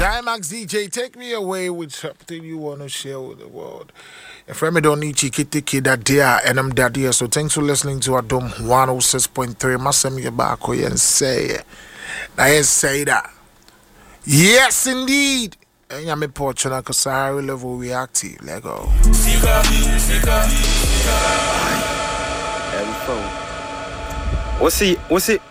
Climax DJ, take me away with something you want to share with the world. If I don't need Chikiti that dear and I'm that dear, so thanks for listening to Adom 106.3. Masem Yabako and say, I say that. Yes, indeed. And I'm a portion because I level reactive. Let go. What's it?